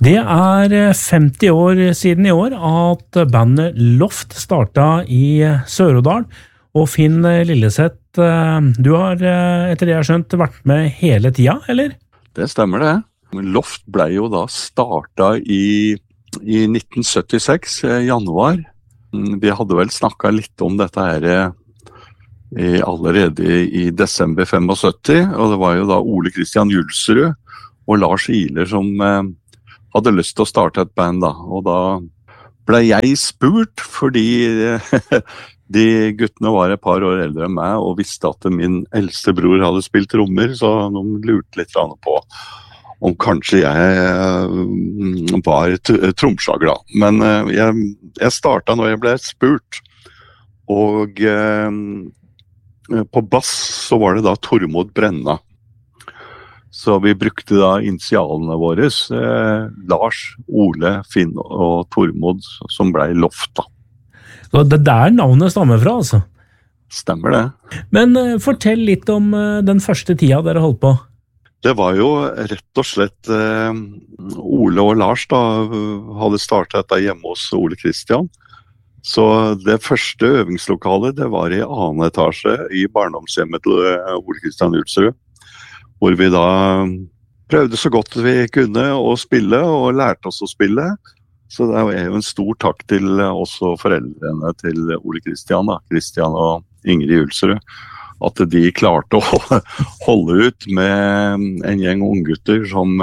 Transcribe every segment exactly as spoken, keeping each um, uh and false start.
Det er femti år siden i år at bandet Loft startet i Sør-Odal, og Finn Lilleseth, du har etter det jeg har skjønt vært med hele tida, eller? Det stemmer det. Loft ble jo da startet i, i nitten syttiseks, januar. Vi hadde vel snakket litt om dette her i, allerede i desember syttifem, og det var jo da Ole Kristian Julsrud og Lars Ihler som eh, hadde lyst til å starte et band da, og da ble jeg spurt fordi de guttene var et par år eldre enn meg og visste at min eldste bror hadde spilt trommer, så de lurte litt på om kanskje jeg var tromslag da. Men jeg, jeg startet når jeg ble spurt, og eh, på bass så var det da Tormod Brenna. Så vi brukte da initialene våre, eh, Lars, Ole, Finn og Tormod, som ble Loft da. Så det er der navnet stammer fra, altså? Stemmer det. Men uh, fortell litt om uh, den første tida dere holdt på. Det var jo rett og slett eh, Ole og Lars da, hadde startet dette hjemme hos Ole Kristian. Så det første øvingslokalet, det var i annen etasje i barndomshjemmet til Ole Kristian Julsrud, hvor vi da prøvde så godt vi kunne å spille, og lærte oss å spille. Så det er jo en stor takk til også foreldrene til Ole Kristian, da, Kristian og Ingrid Julsrud, at de klarte å holde ut med en gjeng unggutter som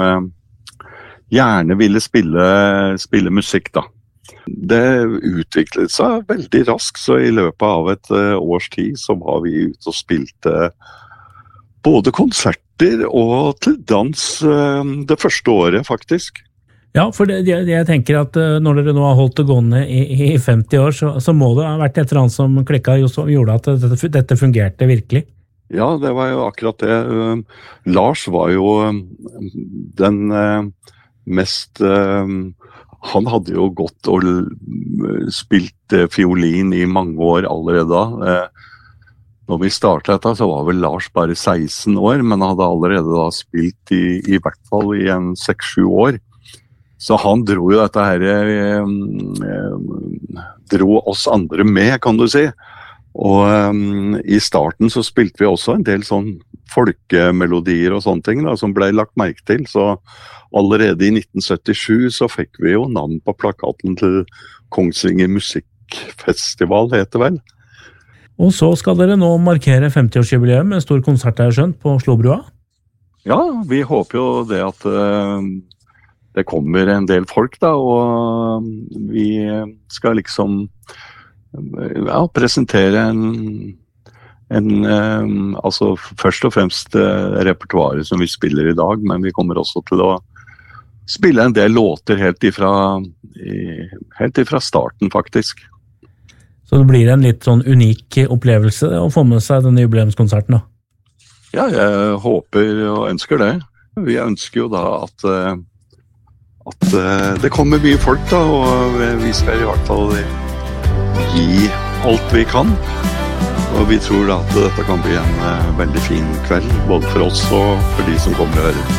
gjerne ville spille, spille musikk da. Det utviklet seg veldig raskt, så i løpet av et års tid så var vi ute og spilte både konserter og til dans det første året faktisk. Ja, for det, jeg, jeg tenker at når dere nå har holdt det gående i, i femti år, så, så må det ha vært et eller annet som klikket og gjorde at dette, dette fungerte virkelig. Ja, det var jo akkurat det. Uh, Lars var jo um, den uh, mest... Uh, han hadde jo gått og spilt uh, fiolin i mange år allerede da. Uh, når vi startet dette, så var vel Lars bare seksten år, men han hadde allerede da spilt i, i hvert fall i en seks sju år. Så han dro jo dette her, eh, dro oss andre med, kan du si. Og eh, i starten så spilte vi også en del sånn folkemelodier og sånne ting da, som ble lagt merke til. Så allerede i nitten syttisju så fikk vi jo navn på plakaten til Kongsvinger Musikkfestival, heter det vel. Og så skal dere nå markere femti-årsjubileum med en stor konsert her skjønt på Slåbrua? Ja, vi håper jo det at... Eh, Det kommer en del folk da, og vi skal liksom ja, presentere en, en um, altså først og fremst uh, repertoaret som vi spiller i dag, men vi kommer også til å spille en del låter helt ifra, i, helt ifra starten faktisk. Så det blir en litt sånn unik opplevelse å få med seg denne jubileumskonserten da? Ja, jeg håper og ønsker det. Vi ønsker jo da at uh, at uh, det kommer mye folk da, og vi skal i hvert fall gi alt vi kan. Og vi tror da at dette kan bli en uh, veldig fin kveld, både for oss og for de som kommer og hører.